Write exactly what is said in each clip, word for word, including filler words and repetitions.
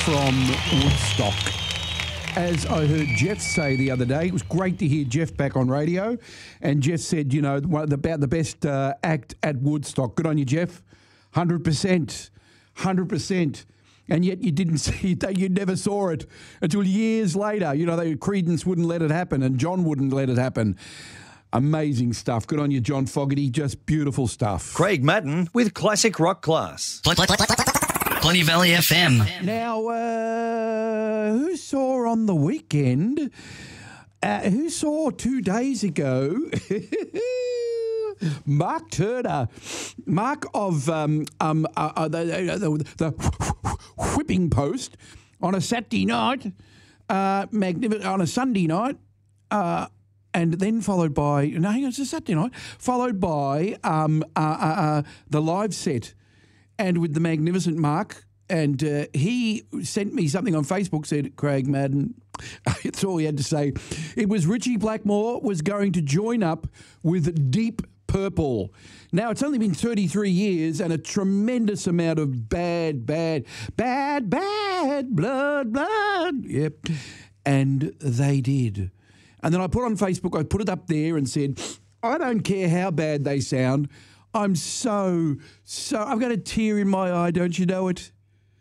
from Woodstock. As I heard Jeff say the other day, it was great to hear Jeff back on radio. And Jeff said, you know, one of the, about the best uh, act at Woodstock. Good on you, Jeff. one hundred percent. one hundred percent. And yet you didn't see it. You never saw it until years later. You know, they, Creedence wouldn't let it happen and John wouldn't let it happen. Amazing stuff. Good on you, John Fogerty. Just beautiful stuff. Craig Madden with Classic Rock Class. Plenty Valley F M. Now, uh, who saw on the weekend, uh, who saw two days ago, Mark Turner, Mark of um, um, uh, uh, the, the, the Whipping Post on a Saturday night, uh, magnificent, on a Sunday night, uh, and then followed by, no, hang on, it's a Saturday night, followed by um, uh, uh, uh, the live set. And with the magnificent Mark, and uh, he sent me something on Facebook, said, Craig Madden, that's all he had to say. It was Richie Blackmore was going to join up with Deep Purple. Now, it's only been thirty-three years and a tremendous amount of bad, bad, bad, bad, blood, blood. Yep. And they did. And then I put on Facebook, I put it up there and said, I don't care how bad they sound. I'm so, so, I've got a tear in my eye, don't you know it?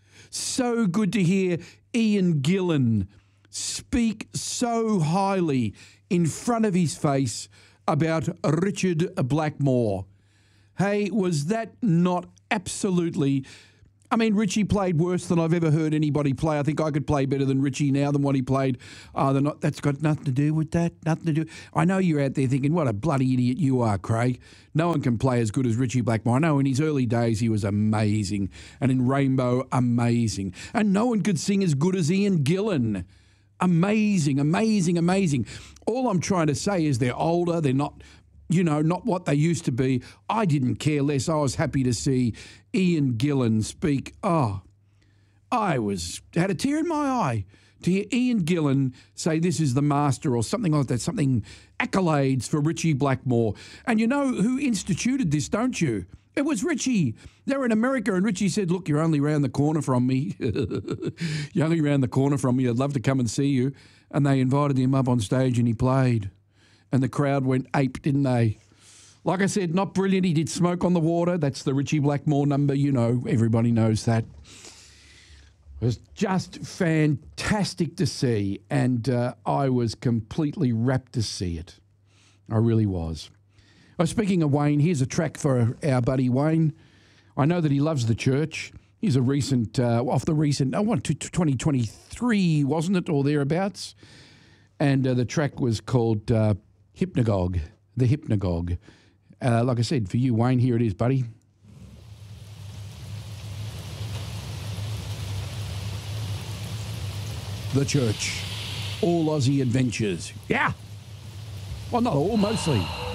So good to hear Ian Gillan speak so highly in front of his face about Richard Blackmore. Hey, was that not absolutely... I mean, Richie played worse than I've ever heard anybody play. I think I could play better than Richie now than what he played. Uh, not, that's got nothing to do with that, nothing to do... I know you're out there thinking, what a bloody idiot you are, Craig. No one can play as good as Richie Blackmore. I know in his early days he was amazing, and in Rainbow, amazing. And no one could sing as good as Ian Gillan. Amazing, amazing, amazing. All I'm trying to say is they're older, they're not... You know, not what they used to be. I didn't care less. I was happy to see Ian Gillan speak. Oh, I was had a tear in my eye to hear Ian Gillan say this is the master or something like that, something accolades for Richie Blackmore. And you know who instituted this, don't you? It was Richie. They were in America and Richie said, look, you're only round the corner from me. You're only round the corner from me. I'd love to come and see you. And they invited him up on stage and he played. And the crowd went ape, didn't they? Like I said, not brilliant. He did Smoke on the Water. That's the Richie Blackmore number. You know, everybody knows that. It was just fantastic to see. And uh, I was completely rapt to see it. I really was. Oh, speaking of Wayne, here's a track for our buddy Wayne. I know that he loves the church. Here's a recent, uh, off the recent, I want to twenty twenty-three, wasn't it, or thereabouts? And uh, the track was called... Uh, Hypnagogue, the Hypnagogue. Uh, like I said, for you, Wayne, here it is, buddy. The Church. All Aussie Adventures. Yeah. Well, not all, mostly.